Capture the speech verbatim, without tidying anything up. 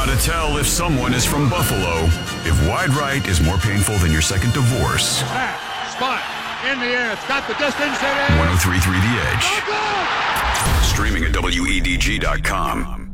How to tell if someone is from Buffalo. If wide right is more painful than your second divorce. Snap, spot, in the air, it's got the distance, it is. one oh three point three The Edge. Go, go! Streaming at W E D G dot com.